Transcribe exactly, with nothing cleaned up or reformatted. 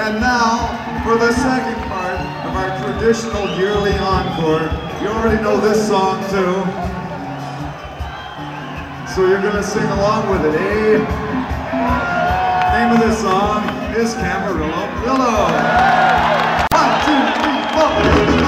And now, for the second part of our traditional yearly encore, you already know this song too. So you're gonna sing along with it, eh? Name of this song is Camarillo Willow. One, two, three, four.